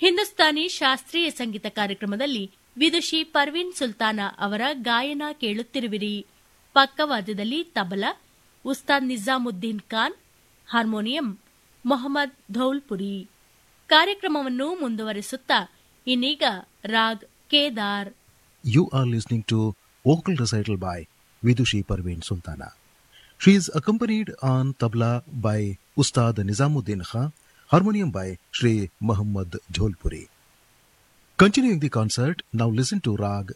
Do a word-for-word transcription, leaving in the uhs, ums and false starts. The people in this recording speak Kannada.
ಹಿಂದೂಸ್ತಾನಿ ಶಾಸ್ತ್ರೀಯ ಸಂಗೀತ ಕಾರ್ಯಕ್ರಮದಲ್ಲಿ ವಿದುಷಿ ಪರ್ವೀನ್ ಸುಲ್ತಾನ ಅವರ ಗಾಯನ ಕೇಳುತ್ತಿರುವಿರಿ. ಪಕ್ಕವಾದ್ಯದಲ್ಲಿ ತಬಲಾ ಉಸ್ತಾದ್ ನಿಜಾಮುದ್ದೀನ್ ಖಾನ್, ಹಾರ್ಮೋನಿಯಂ ಮೊಹಮ್ಮದ್ ಧೌಲ್ಪುರಿ. ಕಾರ್ಯಕ್ರಮವನ್ನು ಮುಂದುವರಿಸುತ್ತಾ ಇನ್ನೀಗ raag Kedar. You are listening to vocal recital by Vidushi Parveen Sultana. She is accompanied on tabla by Ustad Nizamuddin Khan, harmonium by Shri Muhammad Jholpuri. Continuing the concert, now listen to Rag